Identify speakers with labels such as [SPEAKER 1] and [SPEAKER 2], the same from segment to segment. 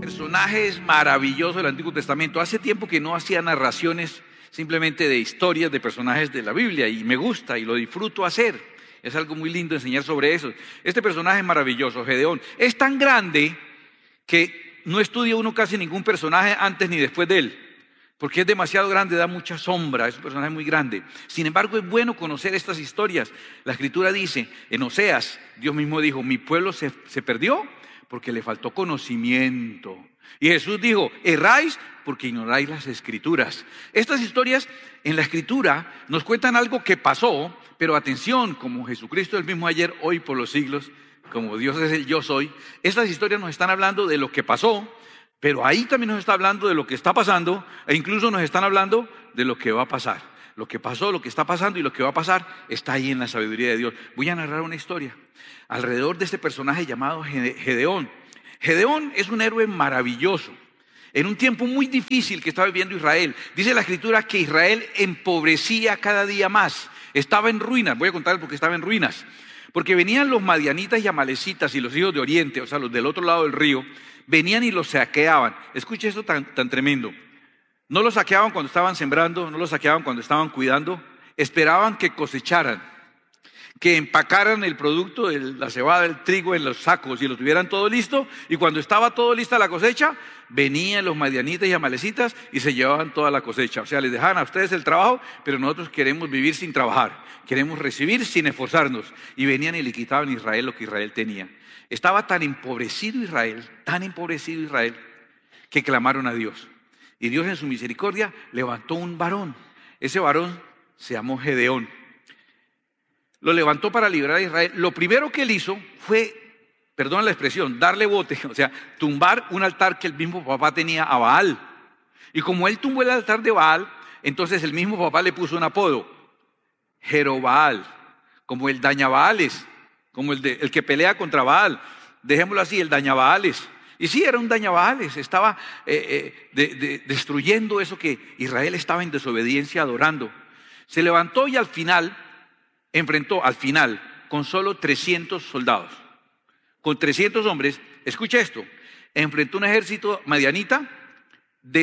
[SPEAKER 1] personajes maravillosos del Antiguo Testamento. Hace tiempo que no hacía narraciones simplemente de historias de personajes de la Biblia y me gusta y lo disfruto hacer. Es algo muy lindo enseñar sobre eso. Este personaje es maravilloso, Gedeón. Es tan grande que no estudia uno casi ningún personaje antes ni después de él, porque es demasiado grande, da mucha sombra, es un personaje muy grande. Sin embargo, es bueno conocer estas historias. La Escritura dice, en Oseas, Dios mismo dijo, mi pueblo se perdió porque le faltó conocimiento. Y Jesús dijo, erráis porque ignoráis las Escrituras. Estas historias en la Escritura nos cuentan algo que pasó, pero atención, como Jesucristo es el mismo ayer, hoy, por los siglos, como Dios es el yo soy, estas historias nos están hablando de lo que pasó, pero ahí también nos está hablando de lo que está pasando e incluso nos están hablando de lo que va a pasar. Lo que pasó, lo que está pasando y lo que va a pasar está ahí en la sabiduría de Dios. Voy a narrar una historia alrededor de este personaje llamado Gedeón. Gedeón es un héroe maravilloso en un tiempo muy difícil que estaba viviendo Israel. Dice la Escritura que Israel empobrecía cada día más. Estaba en ruinas. Voy a contarles por qué estaba en ruinas. Porque venían los madianitas y amalecitas y los hijos de Oriente, o sea, los del otro lado del río, venían y los saqueaban. Escuche esto tan tremendo. No los saqueaban cuando estaban sembrando, no los saqueaban cuando estaban cuidando. Esperaban que cosecharan, que empacaran el producto de la cebada, el trigo en los sacos y lo tuvieran todo listo. Y cuando estaba todo lista la cosecha, venían los madianitas y amalecitas y se llevaban toda la cosecha. O sea, les dejaban a ustedes el trabajo, pero nosotros queremos vivir sin trabajar. Queremos recibir sin esforzarnos. Y venían y le quitaban a Israel lo que Israel tenía. Estaba tan empobrecido Israel, que clamaron a Dios. Y Dios en su misericordia levantó un varón. Ese varón se llamó Gedeón. Lo levantó para liberar a Israel. Lo primero que él hizo fue, perdón la expresión, darle bote, o sea, tumbar un altar que el mismo papá tenía a Baal. Y como él tumbó el altar de Baal, entonces el mismo papá le puso un apodo, Jerobaal, como el dañabaales, como el que pelea contra Baal. Dejémoslo así, el dañabaales. Y sí, era un dañabaales, estaba destruyendo eso que Israel estaba en desobediencia adorando. Se levantó y al final enfrentó con solo 300 soldados, con 300 hombres. Escucha esto, enfrentó un ejército madianita de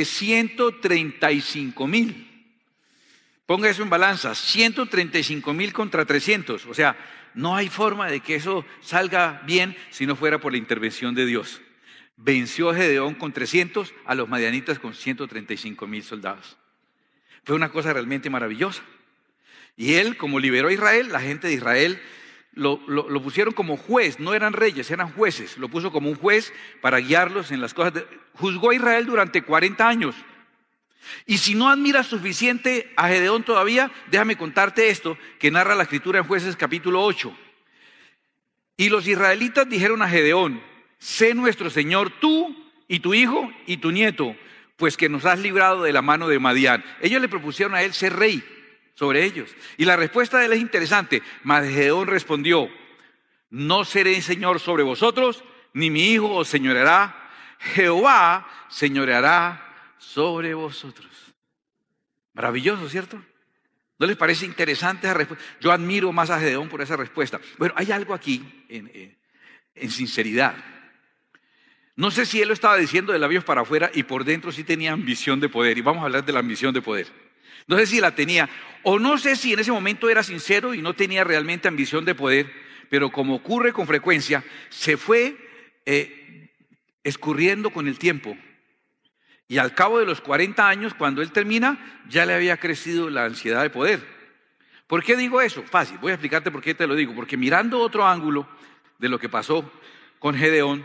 [SPEAKER 1] 135,000. Ponga eso en balanza, 135,000 contra 300. O sea, no hay forma de que eso salga bien si no fuera por la intervención de Dios. Venció a Gedeón con 300, a los madianitas con 135,000 soldados. Fue una cosa realmente maravillosa. Y él, como liberó a Israel, la gente de Israel lo pusieron como juez. No eran reyes, eran jueces. Lo puso como un juez para guiarlos en las cosas. Juzgó a Israel durante 40 años. Y si no admiras suficiente a Gedeón todavía, déjame contarte esto que narra la Escritura en Jueces capítulo 8. Y los israelitas dijeron a Gedeón, sé nuestro Señor tú y tu hijo y tu nieto, pues que nos has librado de la mano de Madián. Ellos le propusieron a él ser rey sobre ellos. Y la respuesta de él es interesante. Mas Gedeón respondió, no seré señor sobre vosotros, ni mi hijo os señoreará. Jehová señoreará sobre vosotros. Maravilloso, ¿cierto? ¿No les parece interesante esa respuesta? Yo admiro más a Gedeón por esa respuesta. Bueno, hay algo aquí en sinceridad. No sé si él lo estaba diciendo de labios para afuera y por dentro sí tenía ambición de poder. Y vamos a hablar de la ambición de poder. No sé si la tenía, o no sé si en ese momento era sincero y no tenía realmente ambición de poder, pero como ocurre con frecuencia, se fue escurriendo con el tiempo. Y al cabo de los 40 años, cuando él termina, ya le había crecido la ansiedad de poder. ¿Por qué digo eso? Fácil, voy a explicarte por qué te lo digo. Porque mirando otro ángulo de lo que pasó con Gedeón,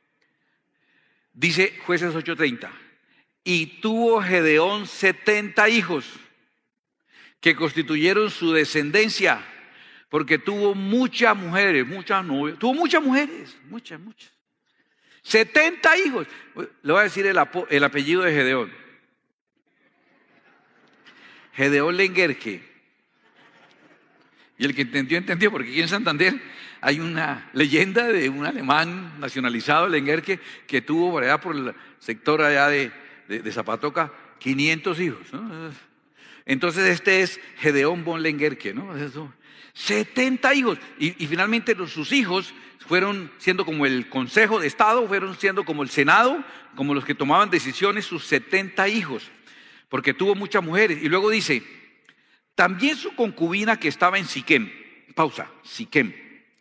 [SPEAKER 1] dice Jueces 8:30, y tuvo Gedeón 70 hijos que constituyeron su descendencia, porque tuvo muchas mujeres, muchas novias, tuvo muchas mujeres, muchas. 70 hijos. Le voy a decir el apellido de Gedeón. Gedeón Lenguerque. Y el que entendió, porque aquí en Santander hay una leyenda de un alemán nacionalizado, Lenguerque, que tuvo por allá por el sector allá de Zapatoca 500 hijos, ¿no? Entonces este es Gedeón von Lenguerque, ¿no? Eso, 70 hijos. Y finalmente sus hijos fueron siendo como el Consejo de Estado, fueron siendo como el Senado, como los que tomaban decisiones, sus 70 hijos, porque tuvo muchas mujeres. Y luego dice, también su concubina que estaba en Siquem. Pausa, Siquem.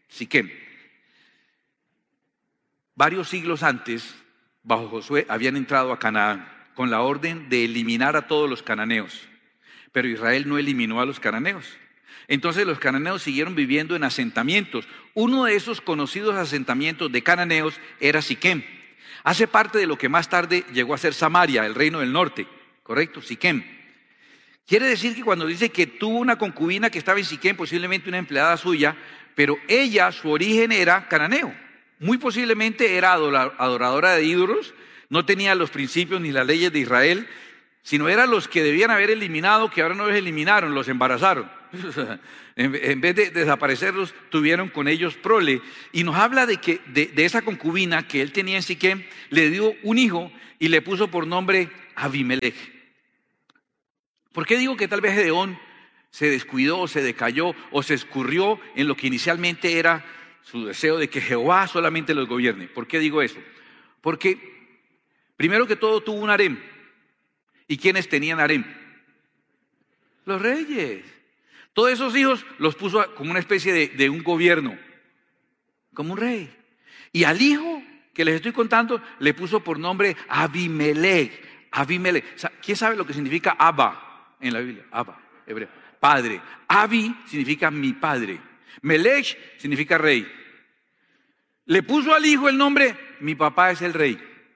[SPEAKER 1] Varios siglos antes, bajo Josué, habían entrado a Canaán con la orden de eliminar a todos los cananeos. Pero Israel no eliminó a los cananeos. Entonces los cananeos siguieron viviendo en asentamientos. Uno de esos conocidos asentamientos de cananeos era Siquem. Hace parte de lo que más tarde llegó a ser Samaria, el reino del norte. ¿Correcto? Siquem. Quiere decir que cuando dice que tuvo una concubina que estaba en Siquem, posiblemente una empleada suya, pero ella, su origen era cananeo. Muy posiblemente era adoradora de ídolos, no tenía los principios ni las leyes de Israel, sino eran los que debían haber eliminado, que ahora no los eliminaron, los embarazaron. En vez de desaparecerlos, tuvieron con ellos prole. Y nos habla de que de esa concubina que él tenía en Siquem, le dio un hijo y le puso por nombre Abimelech. ¿Por qué digo que tal vez Gedeón se descuidó, se decayó o se escurrió en lo que inicialmente era su deseo de que Jehová solamente los gobierne? ¿Por qué digo eso? Porque primero que todo tuvo un harem. ¿Y quiénes tenían harem? Los reyes. Todos esos hijos los puso como una especie de un gobierno, como un rey. Y al hijo que les estoy contando le puso por nombre Abimelech. Abimelech. ¿Quién sabe lo que significa Abba en la Biblia? Abba, hebreo. Padre. Abi significa mi padre. Melech significa rey. Le puso al hijo el nombre, mi papá es el rey.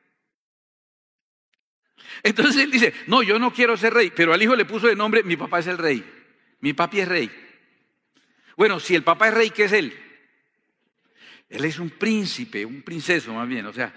[SPEAKER 1] Entonces él dice, no, yo no quiero ser rey, pero al hijo le puso de nombre, mi papá es el rey. Mi papi es rey. Bueno, si el papá es rey, ¿qué es él? Él es un príncipe, un princeso más bien. O sea,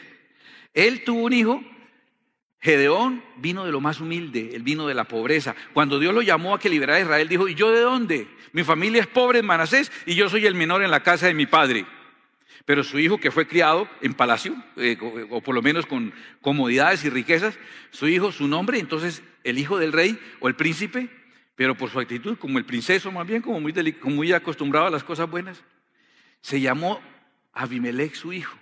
[SPEAKER 1] él tuvo un hijo. Gedeón vino de lo más humilde, él vino de la pobreza. Cuando Dios lo llamó a que liberara a Israel, dijo, ¿y yo de dónde? Mi familia es pobre en Manasés y yo soy el menor en la casa de mi padre. Pero su hijo, que fue criado en palacio, o por lo menos con comodidades y riquezas, su hijo, su nombre, entonces el hijo del rey o el príncipe, pero por su actitud como el princeso más bien, como muy acostumbrado a las cosas buenas, se llamó Abimelech su hijo.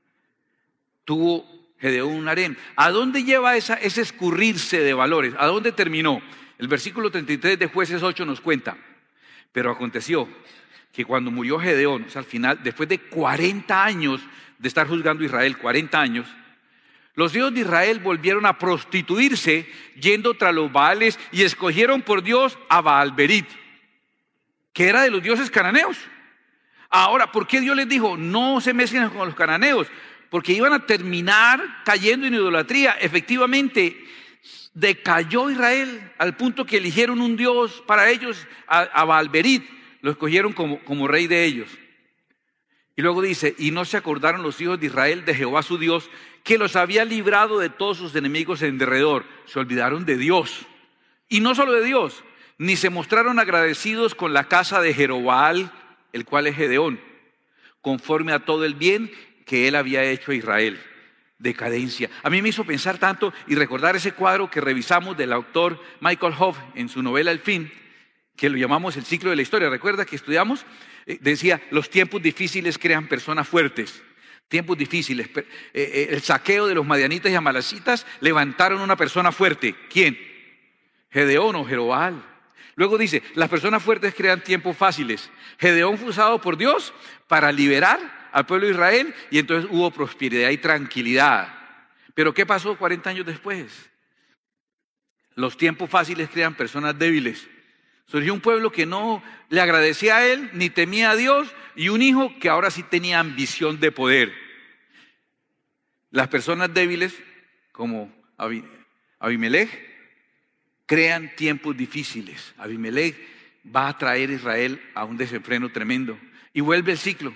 [SPEAKER 1] Tuvo Gedeón un harem. ¿A dónde lleva ese escurrirse de valores? ¿A dónde terminó? El versículo 33 de Jueces 8 nos cuenta, pero aconteció que cuando murió Gedeón, o sea, al final, después de 40 años de estar juzgando a Israel, 40 años, los hijos de Israel volvieron a prostituirse yendo tras los Baales y escogieron por Dios a Baal-Berit, que era de los dioses cananeos. Ahora, ¿por qué Dios les dijo, no se mezclen con los cananeos? Porque iban a terminar cayendo en idolatría. Efectivamente, decayó Israel al punto que eligieron un dios para ellos, a Baal-Berit. Lo escogieron como rey de ellos. Y luego dice, y no se acordaron los hijos de Israel de Jehová su Dios, que los había librado de todos sus enemigos en derredor. Se olvidaron de Dios. Y no solo de Dios, ni se mostraron agradecidos con la casa de Jeroboam, el cual es Gedeón, conforme a todo el bien que él había hecho a Israel. Decadencia. A mí me hizo pensar tanto y recordar ese cuadro que revisamos del autor Michael Hoff en su novela El Fin, que lo llamamos el ciclo de la historia. ¿Recuerda que estudiamos? Decía, los tiempos difíciles crean personas fuertes. Tiempos difíciles. El saqueo de los madianitas y amalacitas levantaron una persona fuerte. ¿Quién? Gedeón o Jeroboam. Luego dice, las personas fuertes crean tiempos fáciles. Gedeón fue usado por Dios para liberar al pueblo de Israel y entonces hubo prosperidad y tranquilidad. Pero ¿qué pasó 40 años después? Los tiempos fáciles crean personas débiles. Surgió un pueblo que no le agradecía a él ni temía a Dios y un hijo que ahora sí tenía ambición de poder. Las personas débiles, como Abimelech, crean tiempos difíciles. Abimelech va a traer a Israel a un desenfreno tremendo. Y vuelve el ciclo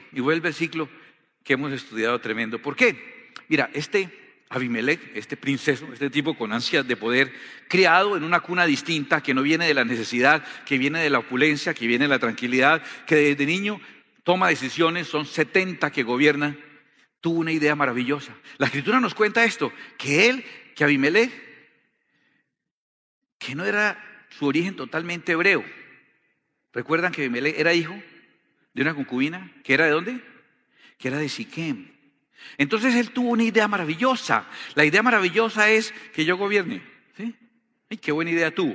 [SPEAKER 1] que hemos estudiado tremendo. ¿Por qué? Mira, Abimelech, este princeso, este tipo con ansias de poder, criado en una cuna distinta, que no viene de la necesidad, que viene de la opulencia, que viene de la tranquilidad, que desde niño toma decisiones, son 70 que gobiernan, tuvo una idea maravillosa. La Escritura nos cuenta esto, que Abimelech, que no era su origen totalmente hebreo, ¿Recuerdan que Abimelech era hijo de una concubina? ¿Que era de dónde? Que era de Siquem. Entonces él tuvo una idea maravillosa. La idea maravillosa es que yo gobierne. ¿Sí? ¡Ay, qué buena idea tuvo!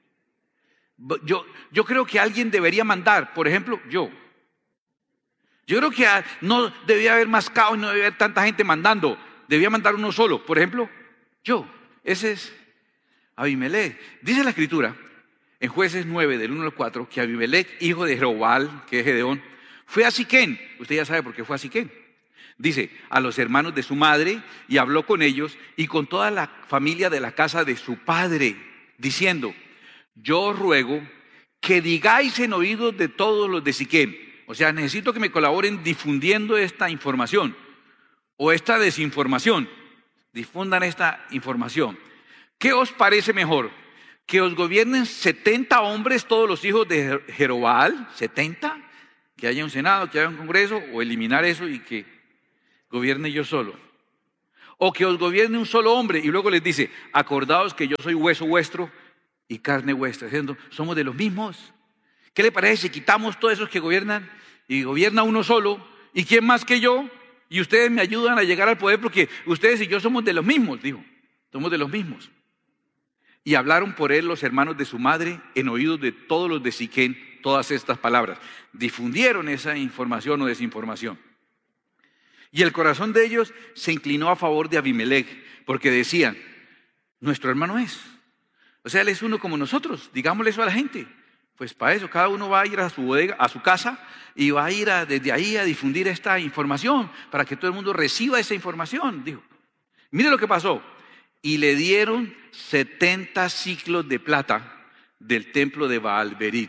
[SPEAKER 1] Yo creo que alguien debería mandar, por ejemplo, yo. Yo creo que no debía haber más caos, no debía haber tanta gente mandando. Debía mandar uno solo, por ejemplo, yo. Ese es Abimelech. Dice la Escritura, en Jueces 9, del 1 al 4, que Abimelech, hijo de Jerobbaal, que es Gedeón, fue a Siquem. Usted ya sabe por qué fue a Siquem. Dice, a los hermanos de su madre, y habló con ellos y con toda la familia de la casa de su padre, diciendo, yo os ruego que digáis en oídos de todos los de Siquem. O sea, necesito que me colaboren difundiendo esta información o esta desinformación. Difundan esta información. ¿Qué os parece mejor? ¿Que os gobiernen 70 hombres, todos los hijos de Jerobbaal? ¿70? ¿Que haya un senado, que haya un congreso? ¿O eliminar eso y que gobierne yo solo? ¿O que os gobierne un solo hombre? Y luego les dice, acordaos que yo soy hueso vuestro y carne vuestra, diciendo, somos de los mismos. ¿Qué le parece si quitamos todos esos que gobiernan y gobierna uno solo? ¿Y quién más que yo? Y ustedes me ayudan a llegar al poder porque ustedes y yo somos de los mismos, dijo. Somos de los mismos. Y hablaron por él los hermanos de su madre en oídos de todos los de Siquem todas estas palabras. Difundieron esa información o desinformación. Y el corazón de ellos se inclinó a favor de Abimelech porque decían, nuestro hermano es. O sea, él es uno como nosotros, digámosle eso a la gente. Pues para eso, cada uno va a ir a su bodega, a su casa, y va a ir desde ahí a difundir esta información, para que todo el mundo reciba esa información, dijo. Mire lo que pasó. Y le dieron 70 siclos de plata del templo de Baal-Berit.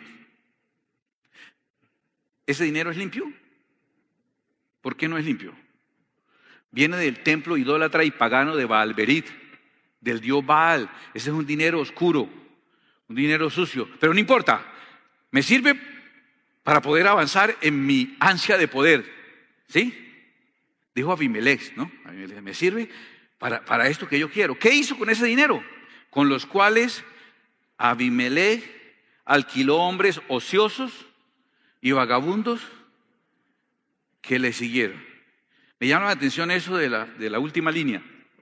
[SPEAKER 1] ¿Ese dinero es limpio? ¿Por qué no es limpio? Viene del templo idólatra y pagano de Baal-Berit, del dios Baal. Ese es un dinero oscuro, un dinero sucio, pero no importa, me sirve para poder avanzar en mi ansia de poder, ¿sí? Dijo Abimelech, ¿no? Abimelech, me sirve para esto que yo quiero. ¿Qué hizo con ese dinero? Con los cuales Abimelech alquiló hombres ociosos y vagabundos que le siguieron. Me llama la atención eso de la última línea,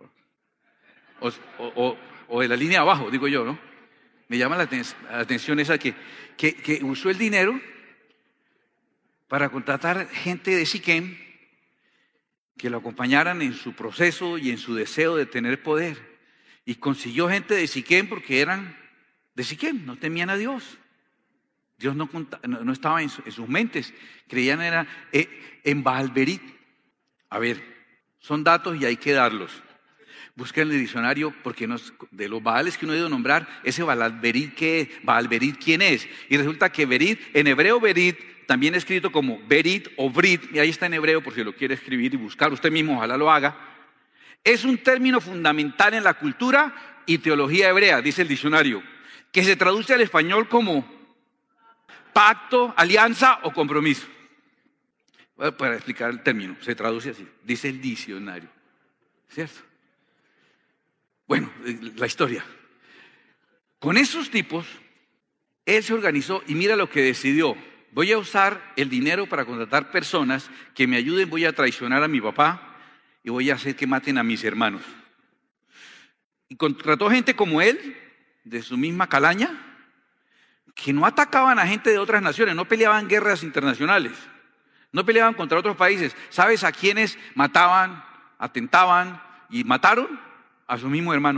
[SPEAKER 1] o de la línea abajo, digo yo, ¿no? Me llama la atención esa que usó el dinero para contratar gente de Siquem que lo acompañaran en su proceso y en su deseo de tener poder. Y consiguió gente de Siquem porque eran de Siquem, no temían a Dios. Dios no estaba en sus mentes, creían era en Baal-Berit. A ver, son datos y hay que darlos. Busquen el diccionario porque de los Baales que uno ha ido a nombrar, ese Baal-Berit, ¿quién es? Y resulta que Berit, en hebreo Berit, también escrito como Berit o Brit, y ahí está en hebreo por si lo quiere escribir y buscar usted mismo, ojalá lo haga. Es un término fundamental en la cultura y teología hebrea, dice el diccionario, que se traduce al español como pacto, alianza o compromiso. Para explicar el término, se traduce así, dice el diccionario, ¿cierto? Bueno, la historia. Con esos tipos, él se organizó y mira lo que decidió. Voy a usar el dinero para contratar personas que me ayuden, voy a traicionar a mi papá y voy a hacer que maten a mis hermanos. Y contrató gente como él, de su misma calaña, que no atacaban a gente de otras naciones, no peleaban guerras internacionales, no peleaban contra otros países. ¿Sabes a quiénes mataban, atentaban y mataron? A sus mismos hermanos.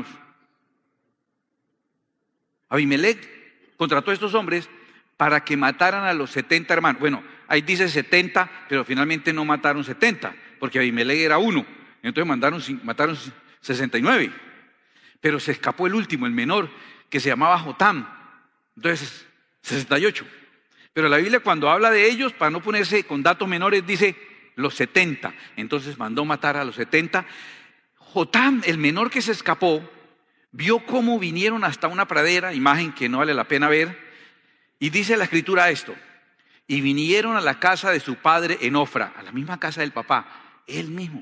[SPEAKER 1] Abimelech contrató a estos hombres para que mataran a los 70 hermanos. Bueno, ahí dice 70, pero finalmente no mataron 70, porque Abimelech era uno. Entonces mataron 69. Pero se escapó el último, el menor, que se llamaba Jotam. Entonces, 68. Pero la Biblia cuando habla de ellos, para no ponerse con datos menores, dice los 70. Entonces mandó matar a los 70. Jotam, el menor que se escapó, vio cómo vinieron hasta una pradera, imagen que no vale la pena ver, y dice la escritura esto: y vinieron a la casa de su padre en Ofra, a la misma casa del papá, él mismo,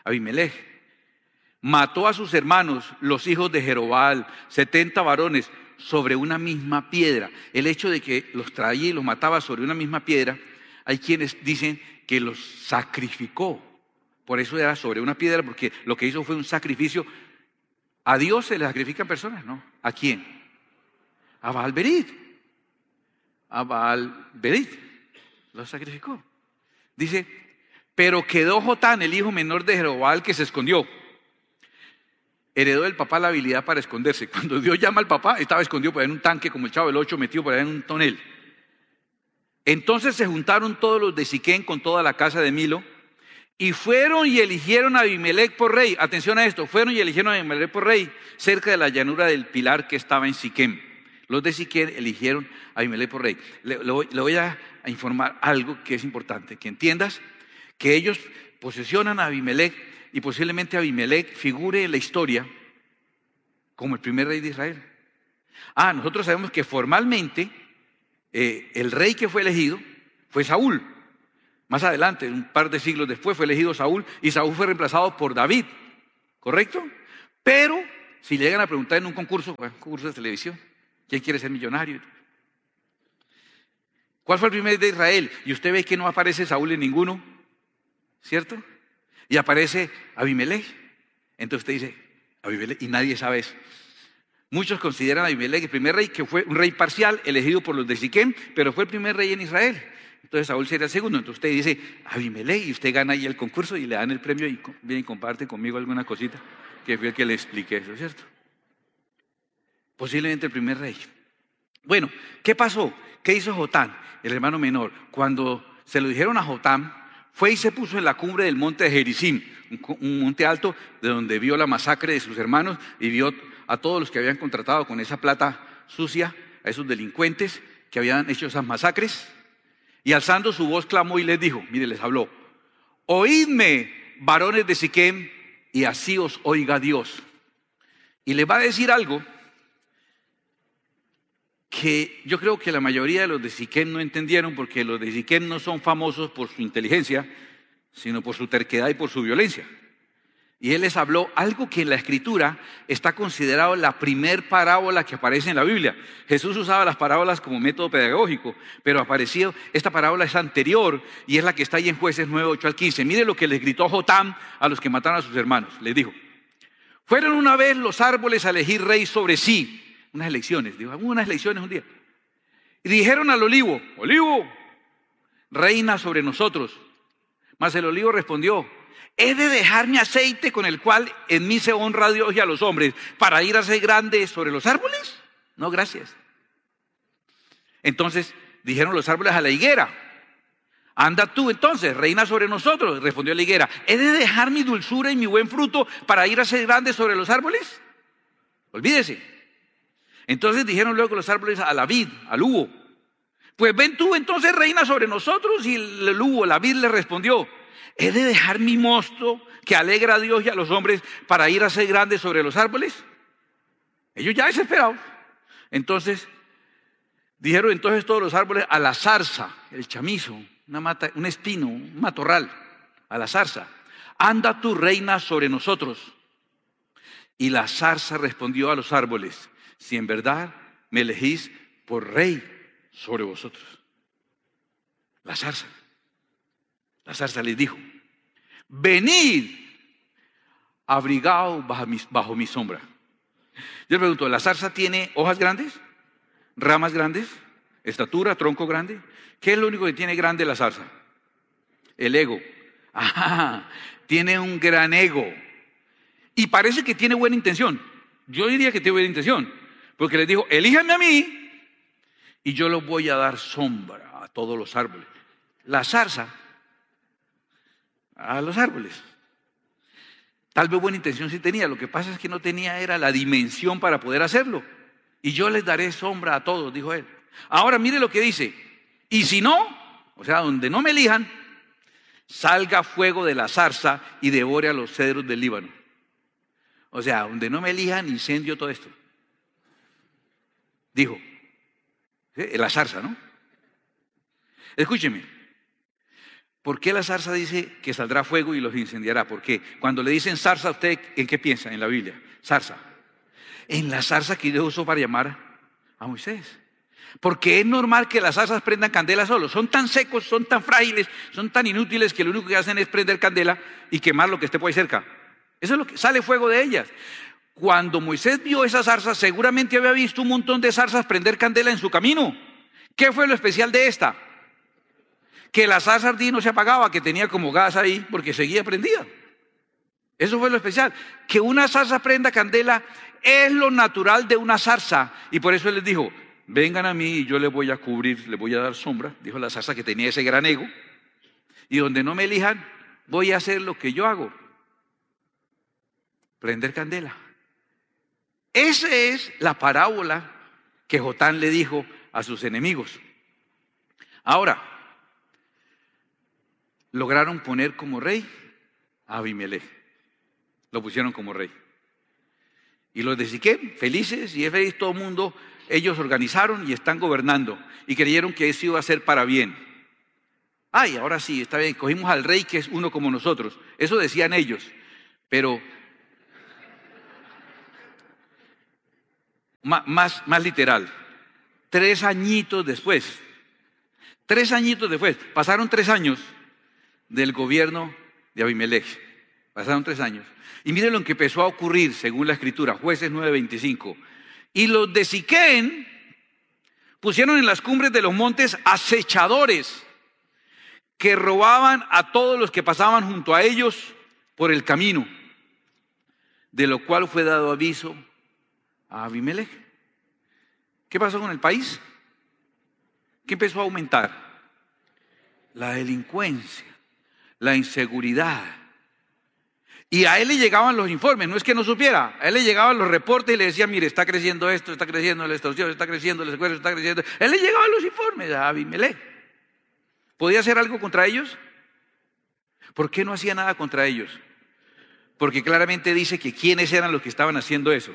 [SPEAKER 1] Abimelech. Mató a sus hermanos, los hijos de Jerobbaal, 70 varones, sobre una misma piedra. El hecho de que los traía y los mataba sobre una misma piedra, hay quienes dicen que los sacrificó. Por eso era sobre una piedra, porque lo que hizo fue un sacrificio. ¿A Dios se le sacrifican personas? No. ¿A quién? A Baal-Berit. A Baal-Berit lo sacrificó. Dice, pero quedó Jotán, el hijo menor de Jerobbaal, que se escondió. Heredó del papá la habilidad para esconderse. Cuando Dios llama al papá, estaba escondido por ahí en un tanque, como el Chavo del Ocho, metido por ahí en un tonel. Entonces se juntaron todos los de Siquén con toda la casa de Milo, y fueron y eligieron a Abimelec por rey. Atención a esto, fueron y eligieron a Abimelec por rey, cerca de la llanura del Pilar que estaba en Siquém. Los de Siquém eligieron a Abimelec por rey. Le voy a informar algo que es importante, que entiendas que ellos posesionan a Abimelec, y posiblemente Abimelec figure en la historia como el primer rey de Israel. Nosotros sabemos que formalmente el rey que fue elegido fue Saúl. Más adelante, un par de siglos después, fue elegido Saúl, y Saúl fue reemplazado por David, ¿correcto? Pero si le llegan a preguntar en un concurso de televisión, ¿quién quiere ser millonario? ¿Cuál fue el primer rey de Israel? Y usted ve que no aparece Saúl en ninguno, ¿cierto? Y aparece Abimelec. Entonces usted dice, Abimelec, y nadie sabe eso. Muchos consideran a Abimelec el primer rey, que fue un rey parcial, elegido por los de Siquém, pero fue el primer rey en Israel. Entonces Saúl sería el segundo. Entonces usted dice, Abimelec, y usted gana ahí el concurso y le dan el premio y viene y comparte conmigo alguna cosita, que fue el que le expliqué eso, ¿cierto? Posiblemente el primer rey. Bueno, ¿qué pasó? ¿Qué hizo Jotán, el hermano menor? Cuando se lo dijeron a Jotán, fue y se puso en la cumbre del monte de Gerizim, un monte alto de donde vio la masacre de sus hermanos y vio a todos los que habían contratado con esa plata sucia, a esos delincuentes que habían hecho esas masacres. Y alzando su voz clamó y les dijo, mire, les habló, oídme, varones de Siquém, y así os oiga Dios. Y les va a decir algo que yo creo que la mayoría de los de Siquém no entendieron, porque los de Siquém no son famosos por su inteligencia, sino por su terquedad y por su violencia. Y él les habló algo que en la Escritura está considerado la primer parábola que aparece en la Biblia. Jesús usaba las parábolas como método pedagógico, pero esta parábola es anterior y es la que está ahí en Jueces 9, 8 al 15. Mire lo que les gritó Jotán a los que mataron a sus hermanos. Les dijo, fueron una vez los árboles a elegir rey sobre sí. Unas elecciones, dijo, hubo unas elecciones un día. Y dijeron al olivo, olivo, reina sobre nosotros. Mas el olivo respondió, ¿he de dejar mi aceite con el cual en mí se honra a Dios y a los hombres para ir a ser grande sobre los árboles? No, gracias. Entonces dijeron los árboles a la higuera, anda tú entonces, reina sobre nosotros. Respondió la higuera, ¿he de dejar mi dulzura y mi buen fruto para ir a ser grande sobre los árboles? Olvídese. Entonces dijeron luego los árboles a la vid, al hugo, pues ven tú entonces reina sobre nosotros. Y el hugo, la vid, le respondió, ¿he de dejar mi mosto que alegra a Dios y a los hombres para ir a ser grande sobre los árboles? Ellos ya desesperados. Entonces dijeron entonces todos los árboles a la zarza, el chamizo, una mata, un espino, un matorral, a la zarza, anda tu reina sobre nosotros. Y la zarza respondió a los árboles, si en verdad me elegís por rey sobre vosotros. La zarza les dijo, venid, abrigaos bajo mi sombra. Yo le pregunto, ¿la zarza tiene hojas grandes? ¿Ramas grandes? ¿Estatura? ¿Tronco grande? ¿Qué es lo único que tiene grande la zarza? El ego. Tiene un gran ego. Y parece que tiene buena intención. Yo diría que tiene buena intención. Porque les dijo, elíjanme a mí y yo les voy a dar sombra a todos los árboles. La zarza a los árboles. Tal vez buena intención sí tenía, lo que pasa es que no tenía era la dimensión para poder hacerlo. Y yo les daré sombra a todos, dijo él. Ahora mire lo que dice, y si no, o sea, donde no me elijan, salga fuego de la zarza y devore a los cedros del Líbano. O sea, donde no me elijan, incendio todo esto. Dijo, la zarza, ¿no? Escúcheme, ¿por qué la zarza dice que saldrá fuego y los incendiará? Porque cuando le dicen zarza, ¿usted en qué piensa en la Biblia? Zarza. En la zarza que Dios usó para llamar A Moisés. Porque es normal que las zarzas prendan candela solos. Son tan secos, son tan frágiles, son tan inútiles que lo único que hacen es prender candela y quemar lo que esté por ahí cerca. Eso es lo que sale fuego de ellas. Cuando Moisés vio esas zarzas, seguramente había visto un montón de zarzas prender candela en su camino. ¿Qué fue lo especial de esta? Que la zarza ardía y no se apagaba, que tenía como gas ahí porque seguía prendida. Eso fue lo especial. Que una zarza prenda candela es lo natural de una zarza. Y por eso él les dijo: vengan a mí y yo les voy a cubrir, les voy a dar sombra. Dijo la zarza que tenía ese gran ego. Y donde no me elijan, voy a hacer lo que yo hago: prender candela. Esa es la parábola que Jotán le dijo a sus enemigos. Ahora, lograron poner como rey a Abimelech. Lo pusieron como rey. Y los de Siquem, felices, y es feliz todo el mundo, ellos organizaron y están gobernando. Y creyeron que eso iba a ser para bien. Ay, ahora sí, está bien, cogimos al rey que es uno como nosotros. Eso decían ellos. Pero más literal, 3 añitos después, pasaron 3 años del gobierno de Abimelech. Pasaron 3 años. Y miren lo que empezó a ocurrir según la escritura, Jueces 9:25. Y los de Siquem pusieron en las cumbres de los montes acechadores que robaban a todos los que pasaban junto a ellos por el camino, de lo cual fue dado aviso a Abimelech. ¿Qué pasó con el país? ¿Qué empezó a aumentar? La delincuencia, la inseguridad. Y a él le llegaban los informes, no es que no supiera, a él le llegaban los reportes y le decían: mire, está creciendo esto, está creciendo la extorsión, está creciendo el secuestro, está creciendo. A él le llegaban los informes a Abimelech. ¿Podía hacer algo contra ellos? ¿Por qué no hacía nada contra ellos? Porque claramente dice que quiénes eran los que estaban haciendo eso.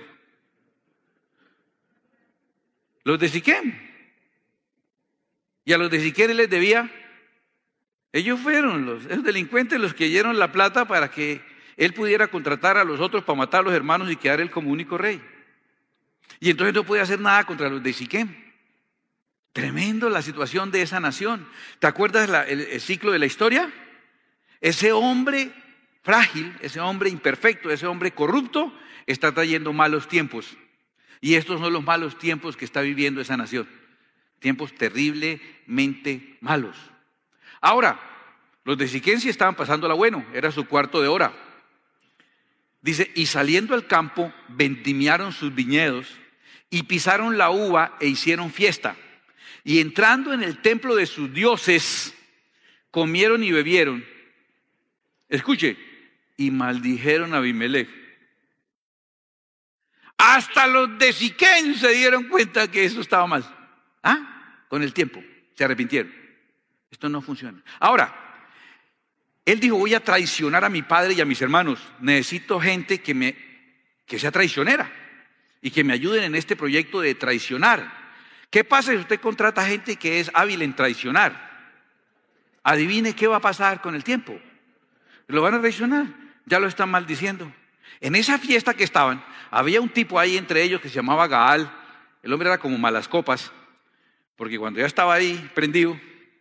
[SPEAKER 1] Los de Siquem. Y a los de Siquem les debía. Ellos fueron esos delincuentes los que dieron la plata para que él pudiera contratar a los otros para matar a los hermanos y quedar él como único rey. Y entonces no podía hacer nada contra los de Siquem. Tremendo la situación de esa nación. ¿Te acuerdas el ciclo de la historia? Ese hombre frágil, ese hombre imperfecto, ese hombre corrupto está trayendo malos tiempos. Y estos son los malos tiempos que está viviendo esa nación. Tiempos terriblemente malos. Ahora, los de Siquem sí estaban pasándola bueno, era su cuarto de hora. Dice: y saliendo al campo, vendimiaron sus viñedos y pisaron la uva e hicieron fiesta. Y entrando en el templo de sus dioses, comieron y bebieron. Escuche, y maldijeron a Abimelech. Hasta los de Siquem se dieron cuenta que eso estaba mal. Con el tiempo, se arrepintieron. Esto no funciona. Ahora, él dijo: voy a traicionar a mi padre y a mis hermanos. Necesito gente que sea traicionera y que me ayuden en este proyecto de traicionar. ¿Qué pasa si usted contrata gente que es hábil en traicionar? Adivine qué va a pasar con el tiempo. Lo van a traicionar, ya lo están maldiciendo. En esa fiesta que estaban, había un tipo ahí entre ellos que se llamaba Gaal. El hombre era como malas copas, porque cuando ya estaba ahí prendido,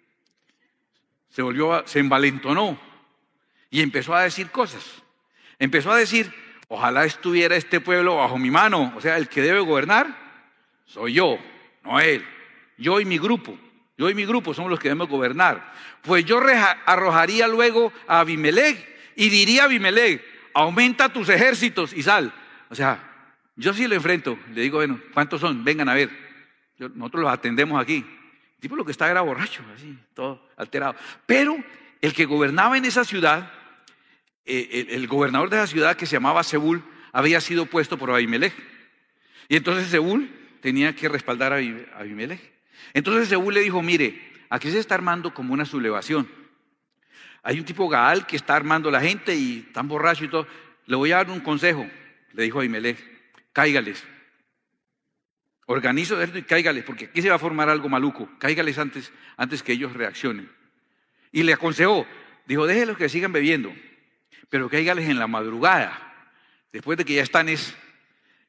[SPEAKER 1] se envalentonó y empezó a decir cosas. Empezó a decir: ojalá estuviera este pueblo bajo mi mano. O sea, el que debe gobernar soy yo, no él. Yo y mi grupo somos los que debemos gobernar. Pues yo arrojaría luego a Abimelech y diría a Abimelech: aumenta tus ejércitos y sal. O sea, yo sí lo enfrento. Le digo: bueno, ¿cuántos son? Vengan a ver. Nosotros los atendemos aquí. El tipo lo que estaba era borracho, así, todo alterado. Pero el que gobernaba en esa ciudad, el gobernador de esa ciudad, que se llamaba Zebul, había sido puesto por Abimelech. Y entonces Zebul tenía que respaldar a Abimelech. Entonces Zebul le dijo: mire, aquí se está armando como una sublevación. Hay un tipo Gaal que está armando la gente y tan borracho y todo. Le voy a dar un consejo, le dijo Abimelech: cáigales. Organizo esto y cáigales, porque aquí se va a formar algo maluco. Cáigales antes que ellos reaccionen. Y le aconsejó, dijo: déjenlos que sigan bebiendo, pero cáigales en la madrugada, después de que ya están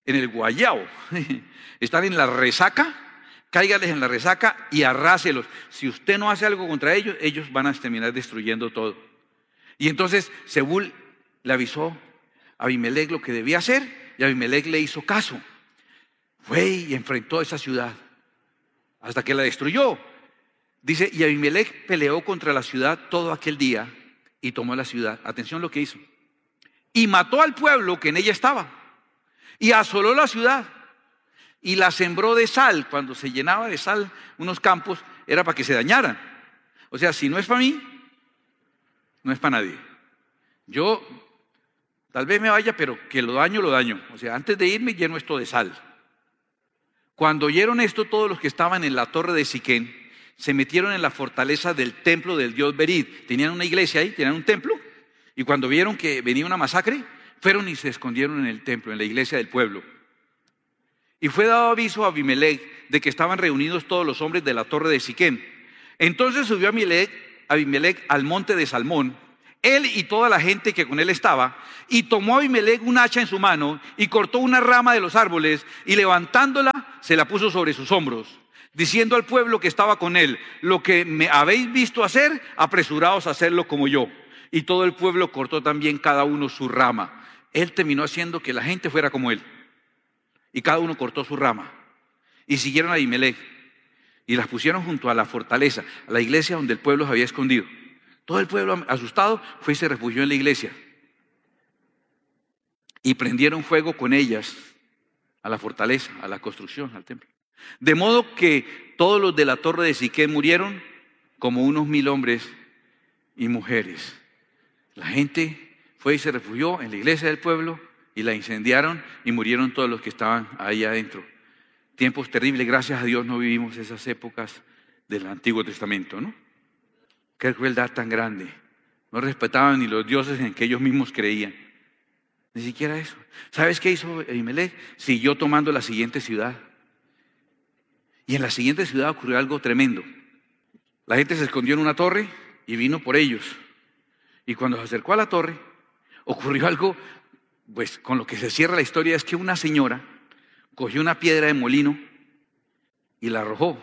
[SPEAKER 1] en el guayao. Están en la resaca, cáigales en la resaca y arráselos. Si usted no hace algo contra ellos, ellos van a terminar destruyendo todo. Y entonces Zebul le avisó a Abimelec lo que debía hacer y Abimelec le hizo caso. Fue y enfrentó esa ciudad hasta que la destruyó. Dice, y Abimelec peleó contra la ciudad todo aquel día y tomó la ciudad. Atención lo que hizo. Y mató al pueblo que en ella estaba y asoló la ciudad y la sembró de sal. Cuando se llenaba de sal unos campos era para que se dañaran. O sea, si no es para mí, no es para nadie. Yo tal vez me vaya, pero que lo daño, lo daño. O sea, antes de irme lleno esto de sal. Cuando oyeron esto, todos los que estaban en la torre de Siquén se metieron en la fortaleza del templo del dios Berid. Tenían una iglesia ahí, tenían un templo. Y cuando vieron que venía una masacre, fueron y se escondieron en el templo, en la iglesia del pueblo. Y fue dado aviso a Abimelec de que estaban reunidos todos los hombres de la torre de Siquén. Entonces subió Abimelec al monte de Salmón, él y toda la gente que con él estaba, y tomó Abimelec un hacha en su mano y cortó una rama de los árboles y levantándola se la puso sobre sus hombros, diciendo al pueblo que estaba con él: lo que me habéis visto hacer, apresuraos a hacerlo como yo. Y todo el pueblo cortó también cada uno su rama. Él terminó haciendo que la gente fuera como él. Y cada uno cortó su rama. Y siguieron a Abimelec. Y las pusieron junto a la fortaleza, a la iglesia donde el pueblo se había escondido. Todo el pueblo asustado fue y se refugió en la iglesia. Y prendieron fuego con ellas a la fortaleza, a la construcción, al templo. De modo que todos los de la torre de Siquén murieron, como unos 1000 hombres y mujeres. La gente fue y se refugió en la iglesia del pueblo y la incendiaron y murieron todos los que estaban ahí adentro. Tiempos terribles, gracias a Dios no vivimos esas épocas del Antiguo Testamento, ¿no? Qué crueldad tan grande. No respetaban ni los dioses en que ellos mismos creían. Ni siquiera eso. ¿Sabes qué hizo Abimelec? Siguió tomando la siguiente ciudad. Y en la siguiente ciudad ocurrió algo tremendo. La gente se escondió en una torre y vino por ellos. Y cuando se acercó a la torre, ocurrió algo, pues con lo que se cierra la historia, es que una señora cogió una piedra de molino y la arrojó.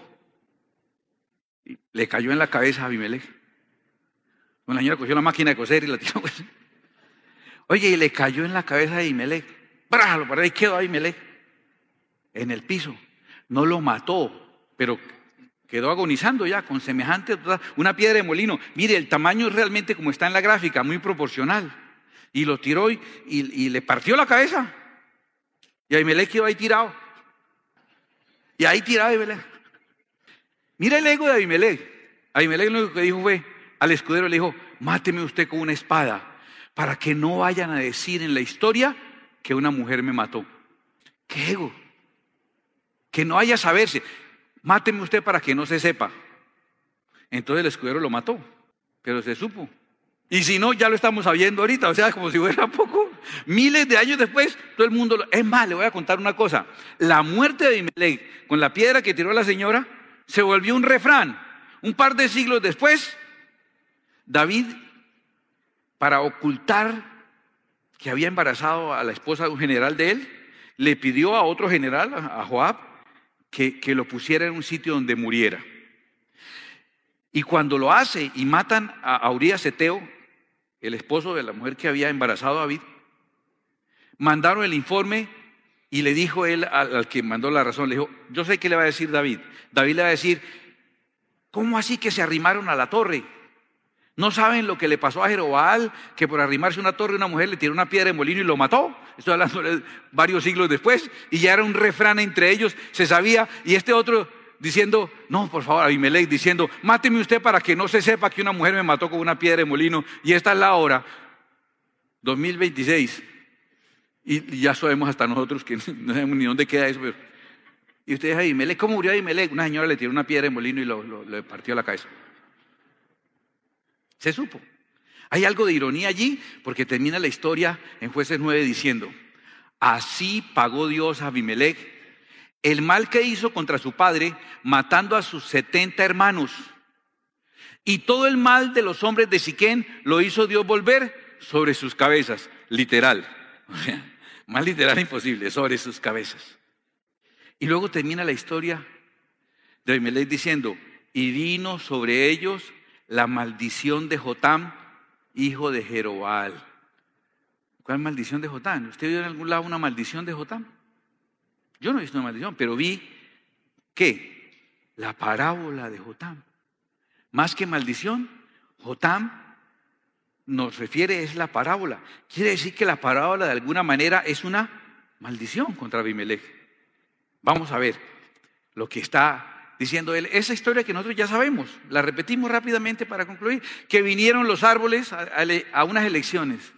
[SPEAKER 1] Y le cayó en la cabeza a Abimelec. Una señora cogió la máquina de coser y la tiró. Pues. Oye, y le cayó en la cabeza a Abimelec. ¡Brájalo! Para ahí quedó Abimelec en el piso. No lo mató, pero quedó agonizando ya con semejante, una piedra de molino. Mire, el tamaño es realmente como está en la gráfica, muy proporcional. Y lo tiró y le partió la cabeza. Y Abimelec quedó ahí tirado. Y ahí tirado Abimelec. Mira el ego de Abimelec. Abimelec lo que dijo fue, al escudero le dijo: máteme usted con una espada, para que no vayan a decir en la historia que una mujer me mató. ¡Qué ego! Que no haya saberse. Máteme usted para que no se sepa. Entonces el escudero lo mató, pero se supo. Y si no, ya lo estamos sabiendo ahorita, o sea, como si fuera poco. Miles de años después, todo el mundo Es más, le voy a contar una cosa. La muerte de Abimelec con la piedra que tiró la señora se volvió un refrán. Un par de siglos después, David, para ocultar que había embarazado a la esposa de un general de él, le pidió a otro general, a Joab, que lo pusiera en un sitio donde muriera. Y cuando lo hace y matan a Urías Eteo, el esposo de la mujer que había embarazado a David, mandaron el informe y le dijo él al que mandó la razón, le dijo: yo sé qué le va a decir David. David le va a decir: ¿cómo así que se arrimaron a la torre? ¿No saben lo que le pasó a Jeroboam, que por arrimarse a una torre una mujer le tiró una piedra de molino y lo mató? Estoy hablando de varios siglos después, y ya era un refrán entre ellos, se sabía. Y este otro diciendo: no, por favor, Abimelec diciendo: máteme usted para que no se sepa que una mujer me mató con una piedra de molino. Y esta es la hora, 2026, y ya sabemos hasta nosotros que no sabemos ni dónde queda eso. Pero, y ustedes, Abimelec, ¿cómo murió Abimelec? Una señora le tiró una piedra de molino y le partió la cabeza. Se supo. Hay algo de ironía allí, porque termina la historia en Jueces 9 diciendo: así pagó Dios a Abimelec el mal que hizo contra su padre, matando a sus 70 hermanos. Y todo el mal de los hombres de Siquén lo hizo Dios volver sobre sus cabezas, literal. O sea, Más literal imposible, sobre sus cabezas. Y luego termina la historia de Abimelech diciendo, y vino sobre ellos la maldición de Jotam, hijo de Jeroboam. ¿Cuál maldición de Jotam? ¿Usted vio en algún lado una maldición de Jotam? Yo no he visto una maldición, pero vi, ¿qué? La parábola de Jotam. Más que maldición, Jotam nos refiere, es la parábola. Quiere decir que la parábola de alguna manera es una maldición contra Abimelech. Vamos a ver lo que está diciendo él. Esa historia que nosotros ya sabemos, la repetimos rápidamente para concluir, que vinieron los árboles a unas elecciones.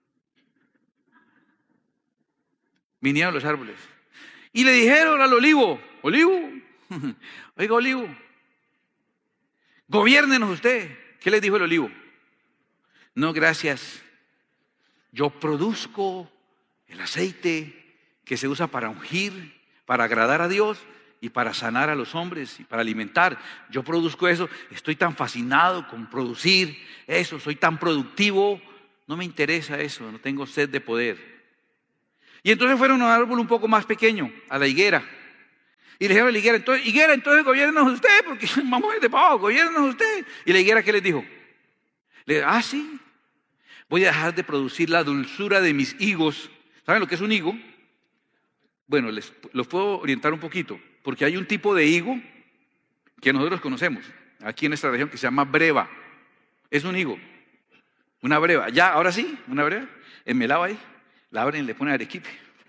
[SPEAKER 1] Vinieron los árboles. Y le dijeron al olivo, oiga olivo, gobiérnenos usted. ¿Qué le dijo el olivo? No, gracias. Yo produzco el aceite que se usa para ungir, para agradar a Dios y para sanar a los hombres y para alimentar. Yo produzco eso. Estoy tan fascinado con producir eso. Soy tan productivo. No me interesa eso. No tengo sed de poder. Y entonces fueron a un árbol un poco más pequeño, a la higuera. Y le dijeron a la higuera, entonces gobiérnenos usted, porque vamos a ir de pavo, gobiérnenos usted. Y la higuera, ¿qué les dijo? Le dijo, sí, voy a dejar de producir la dulzura de mis higos. ¿Saben lo que es un higo? Bueno, los puedo orientar un poquito, porque hay un tipo de higo que nosotros conocemos aquí en esta región que se llama breva. Es un higo, una breva. Ya, ahora sí, una breva, enmelado ahí. La abren y le ponen arequipe.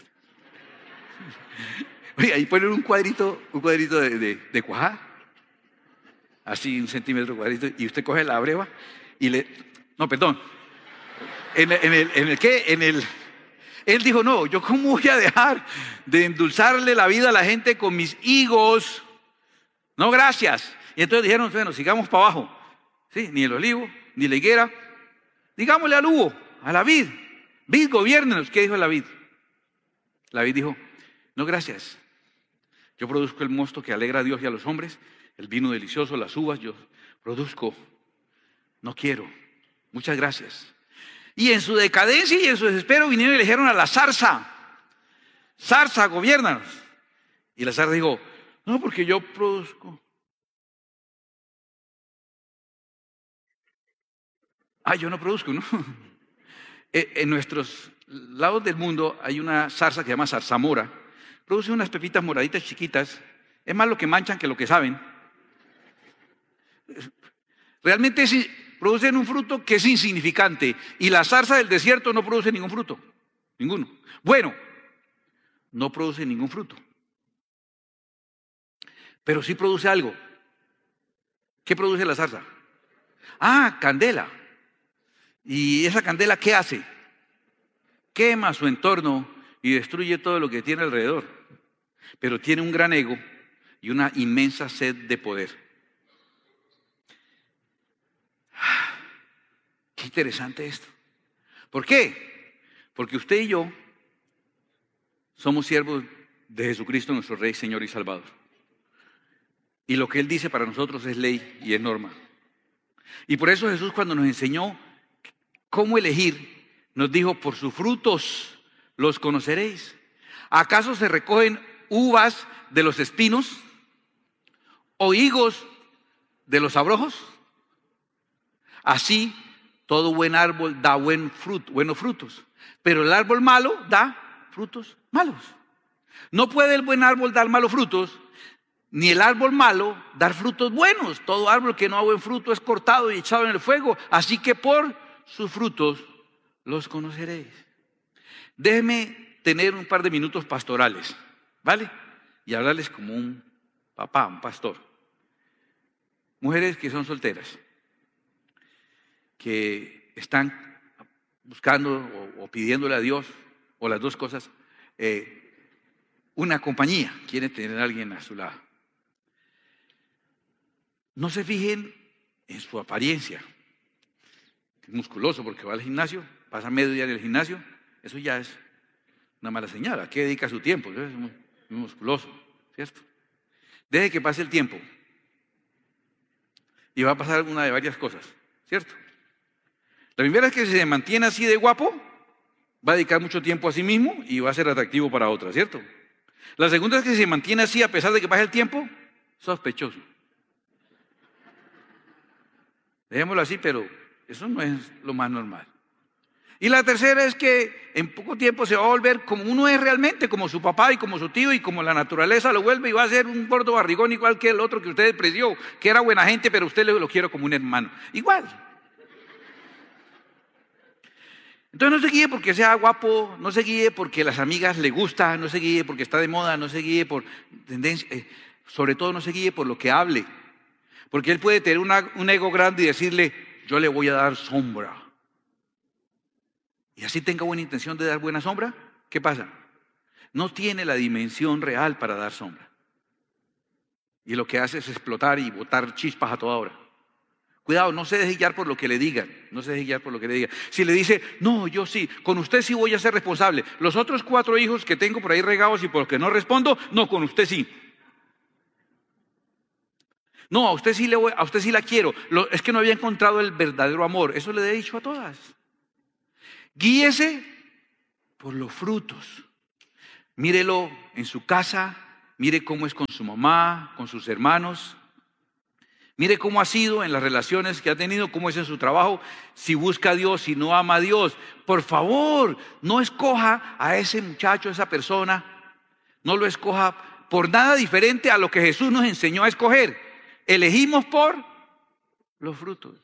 [SPEAKER 1] Oye, ahí ponen un cuadrito de cuajá, así 1 centímetro cuadrito, y usted coge la breva y no, perdón. Él dijo, no, yo cómo voy a dejar de endulzarle la vida a la gente con mis higos. No, gracias. Y entonces dijeron, bueno, sigamos para abajo. Sí, ni el olivo, ni la higuera. Digámosle al hugo, a la vid. Vid, gobiérnenos. ¿Qué dijo la vid? La vid dijo, no gracias. Yo produzco el mosto que alegra a Dios y a los hombres, el vino delicioso, las uvas, yo produzco. No quiero. Muchas gracias. Y en su decadencia y en su desespero vinieron y le dijeron a la zarza, zarza, gobiérnanos. Y la zarza dijo, no, porque yo produzco. Yo no produzco, ¿no? En nuestros lados del mundo hay una zarza que se llama zarzamora. Produce unas pepitas moraditas chiquitas. Es más lo que manchan que lo que saben. Realmente producen un fruto que es insignificante. Y la zarza del desierto no produce ningún fruto. Ninguno. Bueno, no produce ningún fruto. Pero sí produce algo. ¿Qué produce la zarza? Candela. ¿Y esa candela qué hace? Quema su entorno y destruye todo lo que tiene alrededor. Pero tiene un gran ego y una inmensa sed de poder. Qué interesante esto. ¿Por qué? Porque usted y yo somos siervos de Jesucristo, nuestro Rey, Señor y Salvador. Y lo que Él dice para nosotros es ley y es norma. Y por eso Jesús, cuando nos enseñó cómo elegir, nos dijo, por sus frutos los conoceréis. ¿Acaso se recogen uvas de los espinos o higos de los abrojos? Así, todo buen árbol da buenos frutos, pero el árbol malo da frutos malos. No puede el buen árbol dar malos frutos, ni el árbol malo dar frutos buenos. Todo árbol que no da buen fruto es cortado y echado en el fuego. Así que por sus frutos los conoceréis. Déjeme tener un par de minutos pastorales, ¿vale? Y hablarles como un papá, un pastor. Mujeres que son solteras, que están buscando o pidiéndole a Dios, o las dos cosas, una compañía, quieren tener a alguien a su lado. No se fijen en su apariencia. Es musculoso porque va al gimnasio, pasa medio día en el gimnasio, eso ya es una mala señal. ¿A qué dedica su tiempo? Es muy musculoso, ¿cierto? Deje que pase el tiempo y va a pasar una de varias cosas, ¿cierto? La primera es que si se mantiene así de guapo, va a dedicar mucho tiempo a sí mismo y va a ser atractivo para otras, ¿cierto? La segunda es que se mantiene así a pesar de que pase el tiempo, sospechoso. Dejémoslo así, pero eso no es lo más normal. Y la tercera es que en poco tiempo se va a volver como uno es realmente, como su papá y como su tío y como la naturaleza lo vuelve, y va a ser un gordo barrigón igual que el otro que usted despreció, que era buena gente, pero usted lo quiere como un hermano. Igual. Entonces no se guíe porque sea guapo, no se guíe porque las amigas le gustan, no se guíe porque está de moda, no se guíe por tendencia, sobre todo no se guíe por lo que hable. Porque él puede tener un ego grande y decirle, yo le voy a dar sombra. Y así tenga buena intención de dar buena sombra, ¿qué pasa? No tiene la dimensión real para dar sombra. Y lo que hace es explotar y botar chispas a toda hora. Cuidado, no se deje guiar por lo que le digan, no se deje guiar por lo que le digan. Si le dice, no, yo sí, con usted sí voy a ser responsable. Los otros 4 hijos que tengo por ahí regados y por los que no respondo, no, con usted sí. No, a usted sí la quiero. Es que no había encontrado el verdadero amor. Eso le he dicho a todas. Guíese por los frutos. Mírelo en su casa, mire cómo es con su mamá, con sus hermanos. Mire cómo ha sido en las relaciones que ha tenido, cómo es en su trabajo, si busca a Dios, si no ama a Dios. Por favor, no escoja a ese muchacho, a esa persona, no lo escoja por nada diferente a lo que Jesús nos enseñó a escoger. Elegimos por los frutos.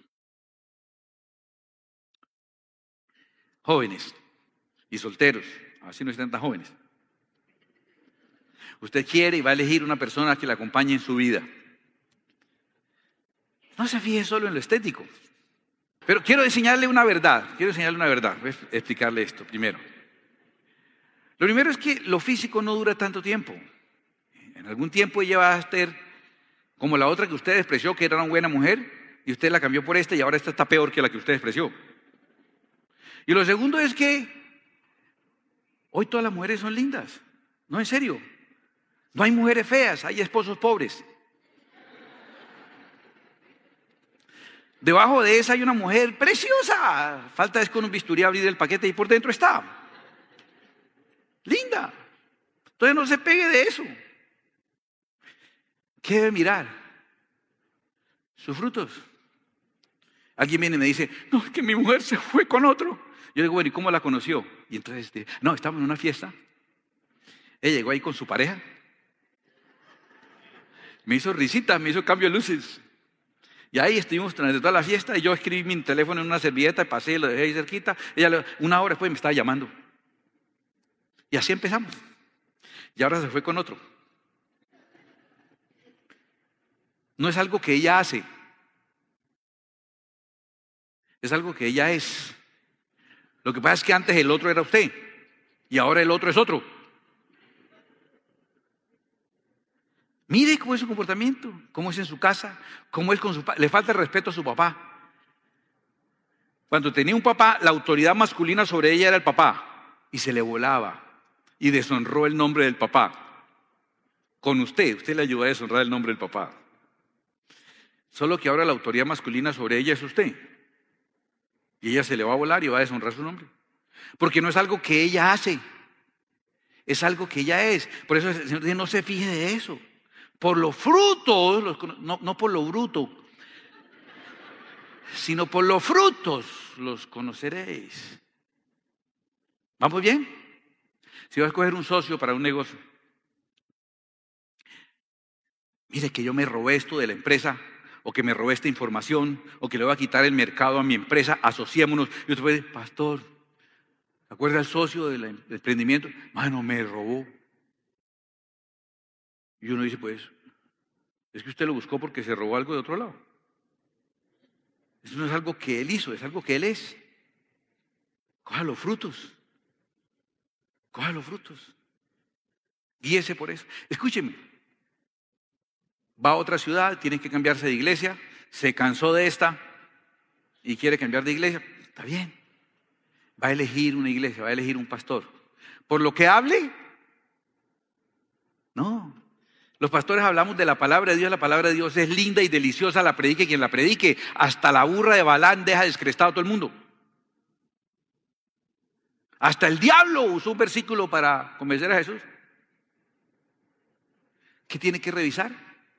[SPEAKER 1] Jóvenes y solteros, así no están tan jóvenes. Usted quiere y va a elegir una persona que le acompañe en su vida. No se fije solo en lo estético. Pero quiero enseñarle una verdad. Voy a explicarle esto primero. Lo primero es que lo físico no dura tanto tiempo. En algún tiempo ella va a estar como la otra que usted despreció, que era una buena mujer, y usted la cambió por esta y ahora esta está peor que la que usted despreció. Y lo segundo es que hoy todas las mujeres son lindas. No, en serio. No hay mujeres feas, hay esposos pobres. Debajo de esa hay una mujer preciosa. Falta es con un bisturí abrir el paquete y por dentro está. Linda. Entonces no se pegue de eso. ¿Qué debe mirar? Sus frutos. Alguien viene y me dice, no, es que mi mujer se fue con otro. Yo digo, bueno, ¿y cómo la conoció? Y entonces, no, estábamos en una fiesta. Ella llegó ahí con su pareja. Me hizo risitas, me hizo cambio de luces. Y ahí estuvimos durante toda la fiesta y yo escribí mi teléfono en una servilleta y pasé, lo dejé ahí cerquita. Ella 1 hora después me estaba llamando. Y así empezamos. Y ahora se fue con otro. No es algo que ella hace. Es algo que ella es. Lo que pasa es que antes el otro era usted y ahora el otro es otro. Mire cómo es su comportamiento, cómo es en su casa, cómo es con su papá. Le falta el respeto a su papá. Cuando tenía un papá, la autoridad masculina sobre ella era el papá y se le volaba y deshonró el nombre del papá. Con usted le ayudó a deshonrar el nombre del papá. Solo que ahora la autoridad masculina sobre ella es usted. Y ella se le va a volar y va a deshonrar su nombre. Porque no es algo que ella hace. Es algo que ella es. Por eso el Señor dice, no se fije de eso. Por los frutos, no por lo bruto, sino por los frutos los conoceréis. ¿Vamos bien? Si vas a escoger un socio para un negocio, mire que yo me robé esto de la empresa, o que me robé esta información, o que le voy a quitar el mercado a mi empresa, asociémonos. Y usted puede decir, pastor, ¿se acuerda el socio del emprendimiento? Mano, me robó. Y uno dice, pues, es que usted lo buscó porque se robó algo de otro lado. Eso no es algo que él hizo, es algo que él es. Coja los frutos. Coja los frutos. Guíese por eso. Escúcheme. Va a otra ciudad, tiene que cambiarse de iglesia, se cansó de esta y quiere cambiar de iglesia. Está bien. Va a elegir una iglesia, va a elegir un pastor. ¿Por lo que hable? No. Los pastores hablamos de la palabra de Dios. La palabra de Dios es linda y deliciosa, la predique quien la predique. Hasta la burra de Balán deja descrestado a todo el mundo. Hasta el diablo usó un versículo para convencer a Jesús. ¿Qué tiene que revisar?